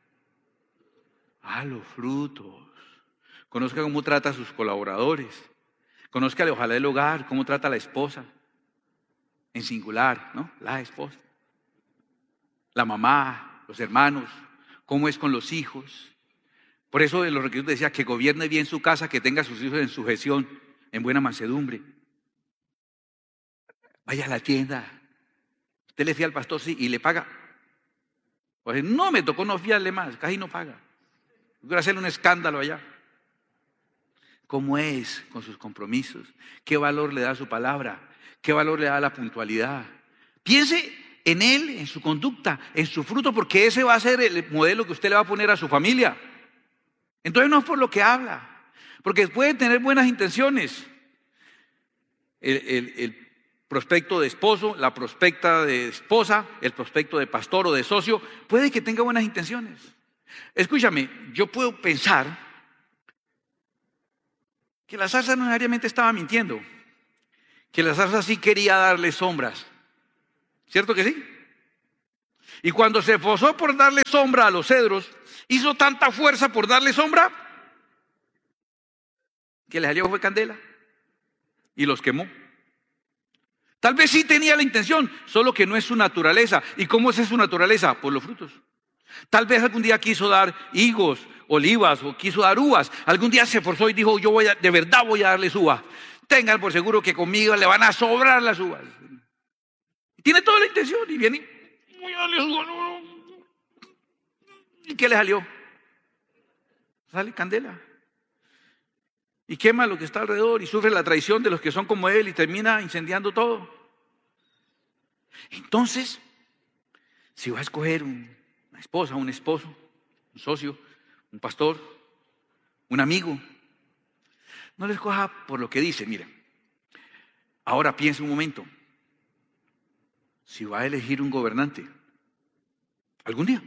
[SPEAKER 1] Los frutos. Conozca cómo trata a sus colaboradores. Conozca ojalá el hogar, cómo trata a la esposa. En singular, ¿no? La esposa. La mamá, los hermanos, cómo es con los hijos. Por eso en los requisitos decía que gobierne bien su casa, que tenga a sus hijos en sujeción, en buena mansedumbre. Vaya a la tienda. Usted le fía al pastor, sí, y le paga. Pues no, me tocó no fiarle más, casi no paga. Quiero hacerle un escándalo allá. ¿Cómo es con sus compromisos? ¿Qué valor le da a su palabra? ¿Qué valor le da a la puntualidad? Piense en él, en su conducta, en su fruto, porque ese va a ser el modelo que usted le va a poner a su familia. Entonces no es por lo que habla, porque puede tener buenas intenciones. El prospecto de esposo, la prospecta de esposa, el prospecto de pastor o de socio, puede que tenga buenas intenciones. Escúchame, yo puedo pensar que la zarza no necesariamente estaba mintiendo, que la zarza sí quería darle sombras. ¿Cierto que sí? Y cuando se esforzó por darle sombra a los cedros, hizo tanta fuerza por darle sombra que le salió fue candela y los quemó. Tal vez sí tenía la intención, solo que no es su naturaleza. ¿Y cómo es su naturaleza? Por los frutos. Tal vez algún día quiso dar higos, olivas o quiso dar uvas. Algún día se esforzó y dijo, de verdad voy a darles uvas. Tengan por seguro que conmigo le van a sobrar las uvas. Tiene toda la intención y viene, voy a darles uvas. ¿Y qué le salió? Sale candela. Y quema lo que está alrededor y sufre la traición de los que son como él y termina incendiando todo. Entonces, si vas a escoger una esposa, un esposo, un socio, un pastor, un amigo, no lo escoja por lo que dice. Mire, ahora piense un momento. Si va a elegir un gobernante, algún día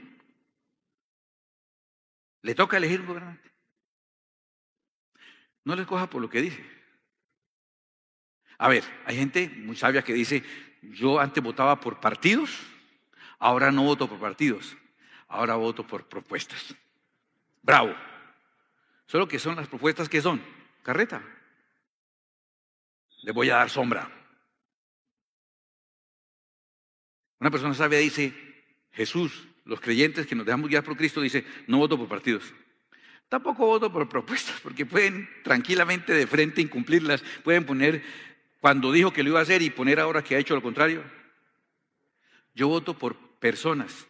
[SPEAKER 1] le toca elegir un gobernante. No le escoja por lo que dice. A ver, hay gente muy sabia que dice, yo antes votaba por partidos, ahora no voto por partidos, ahora voto por propuestas. Bravo. Solo que son las propuestas que son, carreta. Le voy a dar sombra. Una persona sabia dice, Jesús, los creyentes que nos dejamos guiar por Cristo, dice, no voto por partidos. Tampoco voto por propuestas, porque pueden tranquilamente de frente incumplirlas. Pueden poner cuando dijo que lo iba a hacer y poner ahora que ha hecho lo contrario. Yo voto por personas.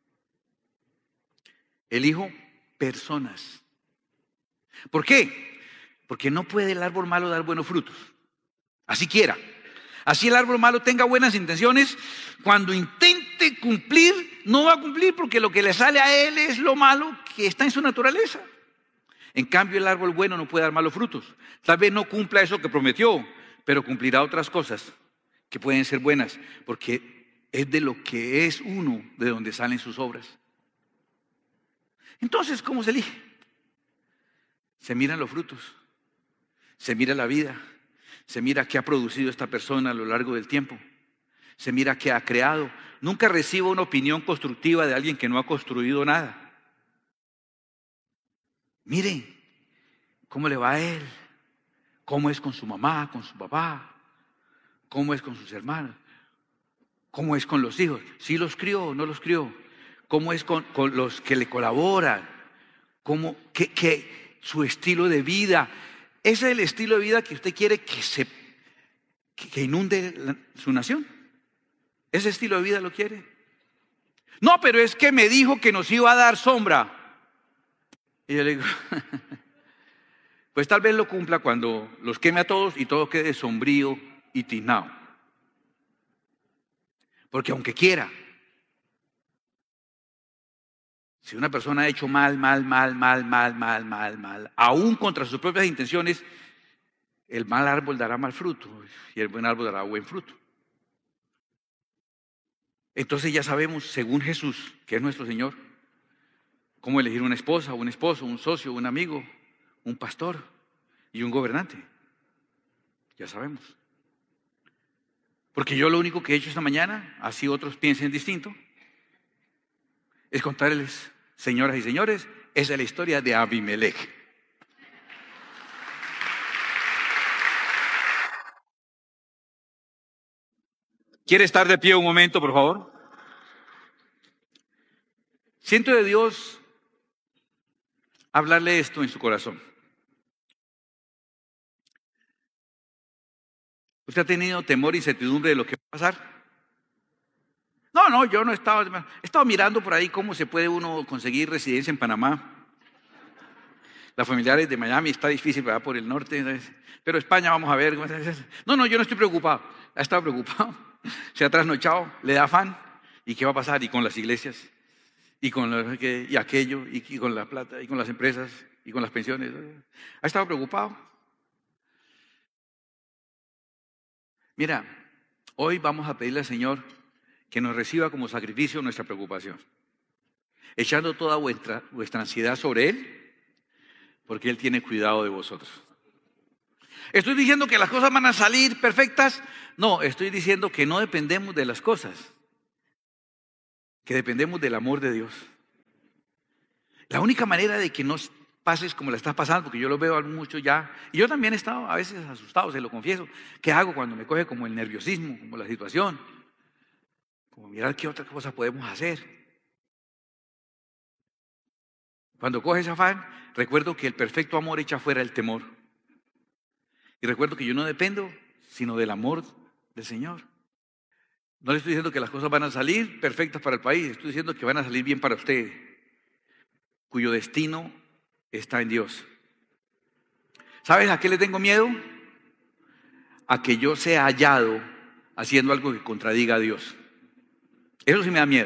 [SPEAKER 1] Elijo personas. ¿Por qué? Porque no puede el árbol malo dar buenos frutos. Así quiera. Así el árbol malo tenga buenas intenciones, cuando intente cumplir, no va a cumplir porque lo que le sale a él es lo malo que está en su naturaleza. En cambio, el árbol bueno no puede dar malos frutos. Tal vez no cumpla eso que prometió, pero cumplirá otras cosas que pueden ser buenas, porque es de lo que es uno, de donde salen sus obras. Entonces, ¿cómo se elige? Se miran los frutos, se mira la vida, se mira qué ha producido esta persona a lo largo del tiempo, se mira qué ha creado. Nunca recibo una opinión constructiva de alguien que no ha construido nada. Miren cómo le va a él, cómo es con su mamá, con su papá, cómo es con sus hermanos, cómo es con los hijos, si los crió o no los crió, cómo es con los que le colaboran, cómo, que su estilo de vida. Ese es el estilo de vida que usted quiere que inunde su nación. ¿Ese estilo de vida lo quiere? No, pero es que me dijo que nos iba a dar sombra. Y yo le digo, pues tal vez lo cumpla cuando los queme a todos y todo quede sombrío y tiznado. Porque aunque quiera, si una persona ha hecho mal, aún contra sus propias intenciones, el mal árbol dará mal fruto y el buen árbol dará buen fruto. Entonces ya sabemos, según Jesús, que es nuestro Señor, cómo elegir una esposa, un esposo, un socio, un amigo, un pastor y un gobernante. Ya sabemos. Porque yo lo único que he hecho esta mañana, así otros piensen distinto, es contarles, señoras y señores, esa es la historia de Abimelech. ¿Quiere estar de pie un momento, por favor? Siento de Dios hablarle esto en su corazón. ¿Usted ha tenido temor y incertidumbre de lo que va a pasar? No, yo no he estado mirando por ahí cómo se puede uno conseguir residencia en Panamá. Las familiares de Miami está difícil, ¿verdad? Por el norte, pero España vamos a ver. No, yo no estoy preocupado. Ha estado preocupado, se ha trasnochado, le da afán. ¿Y qué va a pasar? Y con las iglesias, y aquello, y con la plata, y con las empresas, y con las pensiones. Ha estado preocupado. Mira, hoy vamos a pedirle al Señor que nos reciba como sacrificio nuestra preocupación, echando toda vuestra ansiedad sobre Él, porque Él tiene cuidado de vosotros. ¿Estoy diciendo que las cosas van a salir perfectas? No, estoy diciendo que no dependemos de las cosas, que dependemos del amor de Dios. La única manera de que no pases como la estás pasando, porque yo lo veo mucho ya, y yo también he estado a veces asustado, se lo confieso. ¿Qué hago cuando me coge como el nerviosismo, como la situación? Como mirar qué otra cosa podemos hacer. Cuando coge ese afán, recuerdo que el perfecto amor echa fuera el temor. Y recuerdo que yo no dependo, sino del amor del Señor. No le estoy diciendo que las cosas van a salir perfectas para el país, estoy diciendo que van a salir bien para usted, cuyo destino está en Dios. ¿Sabes a qué le tengo miedo? A que yo sea hallado haciendo algo que contradiga a Dios. Eso sí me da miedo.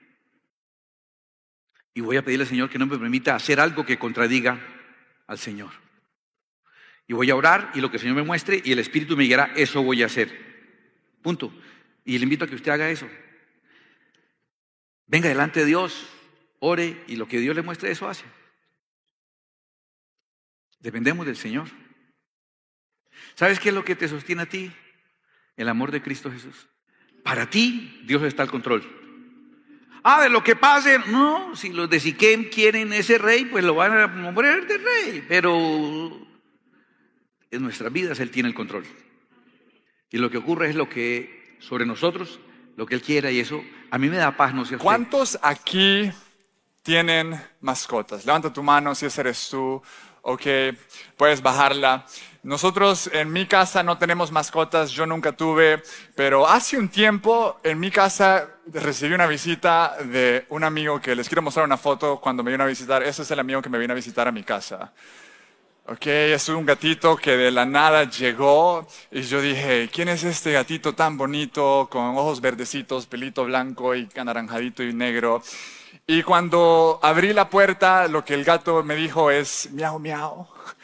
[SPEAKER 1] Y voy a pedirle al Señor que no me permita hacer algo que contradiga al Señor. Y voy a orar y lo que el Señor me muestre y el Espíritu me guiará, eso voy a hacer. Punto. Y le invito a que usted haga eso. Venga delante de Dios, ore y lo que Dios le muestre, eso hace. Dependemos del Señor. ¿Sabes qué es lo que te sostiene a ti? El amor de Cristo Jesús. Para ti, Dios está al control. De lo que pase, no, si los de Siquem quieren ese rey, pues lo van a nombrar de rey, pero en nuestras vidas Él tiene el control. Y lo que ocurre es lo que sobre nosotros, lo que Él quiera, y eso a mí me da paz, no sé.
[SPEAKER 2] ¿Cuántos aquí tienen mascotas? Levanta tu mano si ese eres tú. Ok, puedes bajarla. Nosotros en mi casa no tenemos mascotas, yo nunca tuve, pero hace un tiempo en mi casa recibí una visita de un amigo que les quiero mostrar una foto cuando me vino a visitar. Ese es el amigo que me vino a visitar a mi casa. Ok, es un gatito que de la nada llegó y yo dije, ¿quién es este gatito tan bonito con ojos verdecitos, pelito blanco y anaranjadito y negro? Y cuando abrí la puerta, lo que el gato me dijo es miau, miau.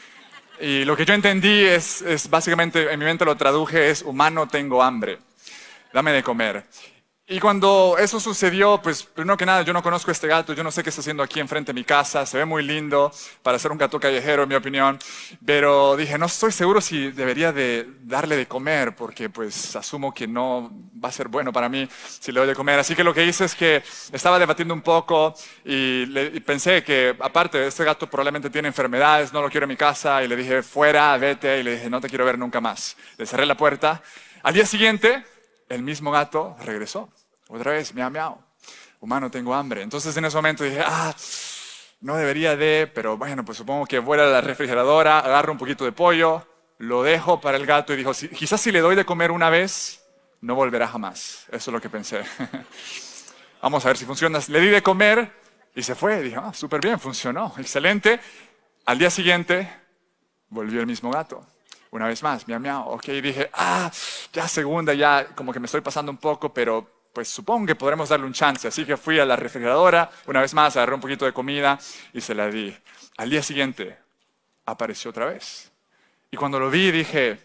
[SPEAKER 2] Y lo que yo entendí es básicamente, en mi mente lo traduje, es humano, tengo hambre, dame de comer. Y cuando eso sucedió, pues primero que nada, yo no conozco a este gato, yo no sé qué está haciendo aquí enfrente de mi casa, se ve muy lindo para ser un gato callejero, en mi opinión, pero dije, no estoy seguro si debería de darle de comer, porque pues asumo que no va a ser bueno para mí si le doy de comer. Así que lo que hice es que estaba debatiendo un poco y pensé que, aparte, este gato probablemente tiene enfermedades, no lo quiero en mi casa, y le dije, fuera, vete, y le dije, no te quiero ver nunca más. Le cerré la puerta. Al día siguiente, el mismo gato regresó. Otra vez, miau, miau. Humano, tengo hambre. Entonces en ese momento dije, no debería de, pero bueno, pues supongo que voy a la refrigeradora, agarro un poquito de pollo, lo dejo para el gato y dijo, quizás si le doy de comer una vez, no volverá jamás. Eso es lo que pensé. Vamos a ver si funciona. Le di de comer y se fue. Dije, súper bien, funcionó, excelente. Al día siguiente, volvió el mismo gato. Una vez más, miau, miau. Ok, dije, ya segunda, ya como que me estoy pasando un poco, pero pues supongo que podremos darle un chance. Así que fui a la refrigeradora, una vez más, agarré un poquito de comida y se la di. Al día siguiente, apareció otra vez. Y cuando lo vi, dije,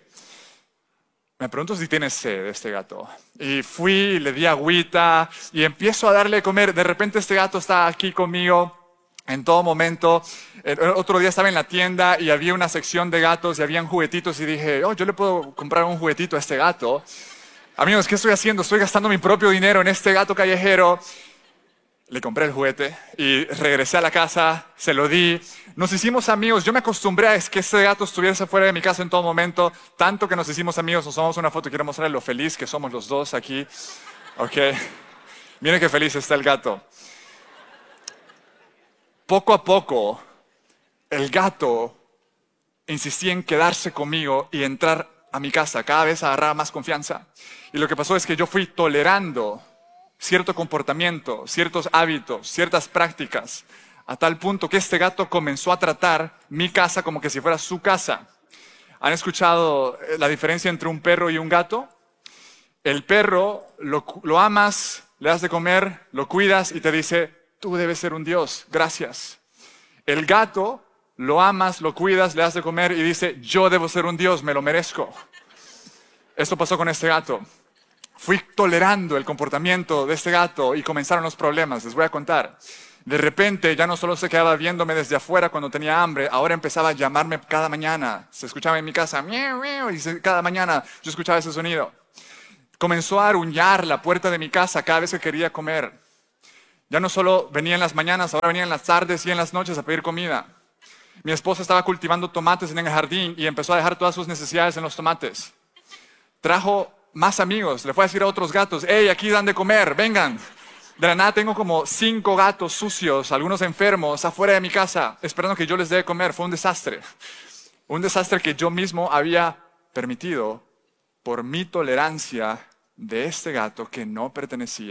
[SPEAKER 2] me pregunto si tiene sed este gato. Y fui, le di agüita y empiezo a darle de comer. De repente este gato está aquí conmigo en todo momento. El otro día estaba en la tienda y había una sección de gatos y habían juguetitos y dije, yo le puedo comprar un juguetito a este gato. Amigos, ¿qué estoy haciendo? Estoy gastando mi propio dinero en este gato callejero. Le compré el juguete y regresé a la casa, se lo di. Nos hicimos amigos. Yo me acostumbré a que ese gato estuviese fuera de mi casa en todo momento. Tanto que nos hicimos amigos, nos tomamos una foto. Quiero mostrarles lo feliz que somos los dos aquí. Ok. Miren qué feliz está el gato. Poco a poco, el gato insistía en quedarse conmigo y entrar a mi casa. Cada vez agarraba más confianza. Y lo que pasó es que yo fui tolerando cierto comportamiento, ciertos hábitos, ciertas prácticas, a tal punto que este gato comenzó a tratar mi casa como que si fuera su casa. ¿Han escuchado la diferencia entre un perro y un gato? El perro lo amas, le das de comer, lo cuidas y te dice, tú debes ser un Dios, gracias. El gato lo amas, lo cuidas, le das de comer y dice, yo debo ser un Dios, me lo merezco. Esto pasó con este gato. Fui tolerando el comportamiento de este gato y comenzaron los problemas, les voy a contar. De repente ya no solo se quedaba viéndome desde afuera cuando tenía hambre, ahora empezaba a llamarme cada mañana. Se escuchaba en mi casa, miau, miau, y cada mañana yo escuchaba ese sonido. Comenzó a aruñar la puerta de mi casa cada vez que quería comer. Ya no solo venía en las mañanas, ahora venía en las tardes y en las noches a pedir comida. Mi esposa estaba cultivando tomates en el jardín y empezó a dejar todas sus necesidades en los tomates. Trajo más amigos, le fue a decir a otros gatos, hey, aquí dan de comer, vengan. De la nada tengo como 5 gatos sucios, algunos enfermos, afuera de mi casa, esperando que yo les dé de comer. Fue un desastre. Un desastre que yo mismo había permitido por mi tolerancia de este gato que no pertenecía